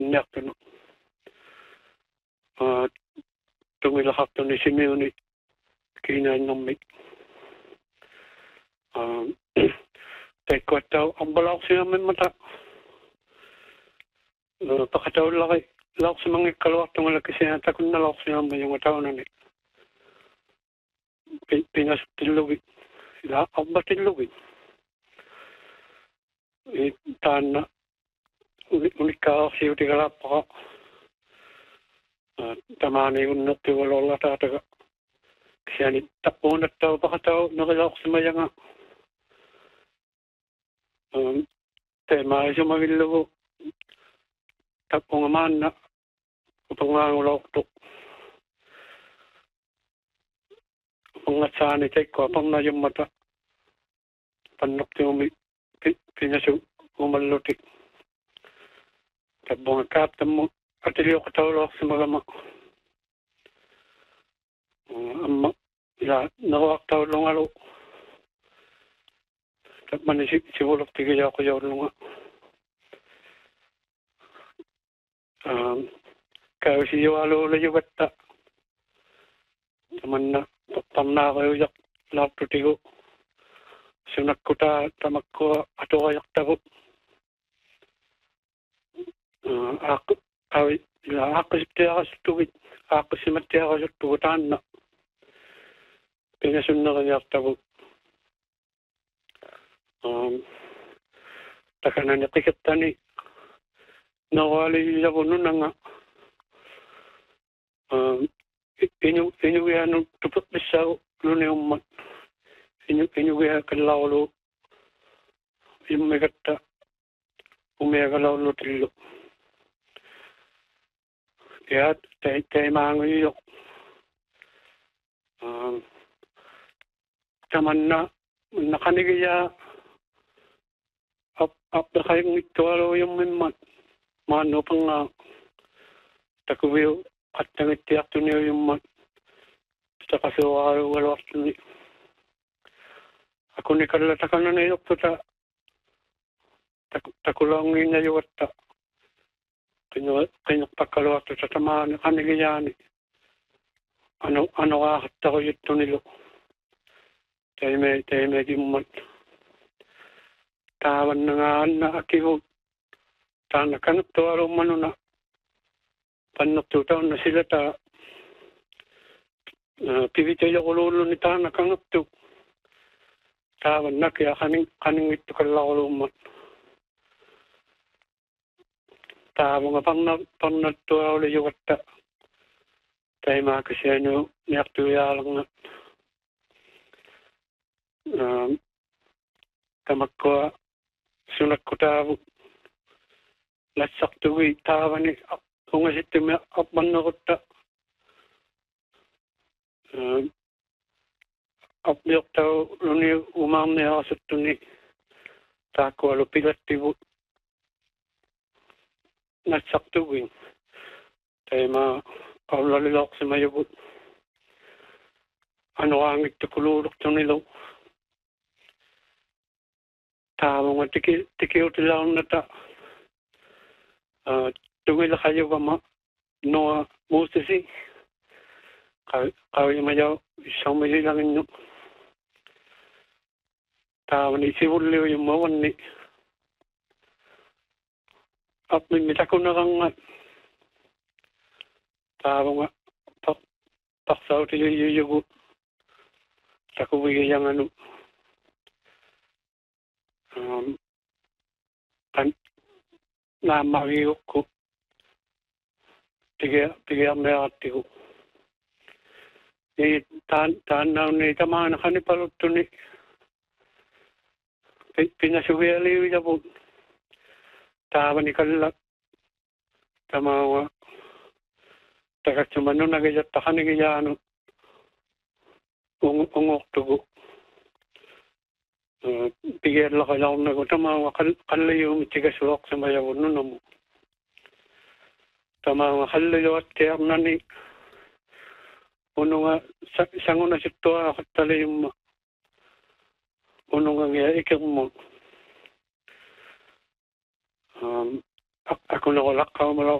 Nähtänyt. Tungilla hattuni Simeoni Kiinain nommi. Teikko, että on palauksia memmata. Pakataulari lauksemangi kaluartungalla kisiään takunna lauksiamme jonga taunani. Pinasuttillugi. Ja ammatillugi. Taanna unikkaa asiuti kalapaa. Tämä on niin nottivuolla olla taataka. Kisiäni tappuunnettaa pakatau norilauksima jonga. Teemaa isomavilluvun. Tappunga maanna upungaangulautu. Upungat saani teikkoa panna jummata. Pannokti umi pinasu umalluti. Tappunga kaaptammu atiliokataulauksimalama. Amma ja naruaqtaulungalu. Tapmani sivuluktikin jaukojoulunga. Käysi jo alueella juvetta. Tamanna pannaaqajujaq laattutigu. Sunakkutaa tamakkua atuajaqtavu. Aaqqisiptiaqasuttugi. Aaqqisimattiaqasuttugu taanna. Pinasunneriartavu. Takanani qikettani. Nawali yavununanga. Inuwianu tupukbissau luniummat. Inuwiya kalaulu. Immegatta umia kalaulu tillu. Ja teimaanguyo. Tamanna nakanigiya apdakayang itualo yung mimmat. Maano pang takuwiyo at nangitiyak niyo yung mat. Sa kasuwalo ni. Ako ni kalatakan na nilok to ta. Takulangin na yung at pinakpakalawat to sa tamaan kanigayani. Ano kakat ako yun nilo. Tayo may di mat. Tawan na nga na akiwag. Taana kanattu alumanuna pannottu taunna sila ta pivitelo kululu ni taana kanattu taavan nakia kaning ittu kallaqulumma taavunga pannattu auli jugatta taimaakasianu niartuyaalanga tamakkua sunakku taavu Lassaqtugi taavani ungasittumme apmannerutta apniortau luni umaarniarasuttuni taakkualu pilattivu nassaqtugi taima aulalilaaqsimayugut anuaangittu kuluulurtunilu taavunga tikiutilaarnata tungila kayo kama noa mustasi kawin mayaw isang may lang inyo tawan isibulyo yung mawan ni at mimita ko na kang tawan nga paksaw tayo yuyugo takuwi yung ano Namagiyok ko. Tiga mayati ko. Tanaw ni tamaan kanipalutto ni. Pinasugiyaliw niya po. Tawa ni kalak. Tamawa. Takasumano nagayat takanigiyano. Ungok ko. Pigir la kalaw na ko tama kalayo mitigasulok sa mayawon no mo tama kalayo at kaya nani uno nga sango na sito ako talayo uno nga ikam mo Ako na wala ka malaw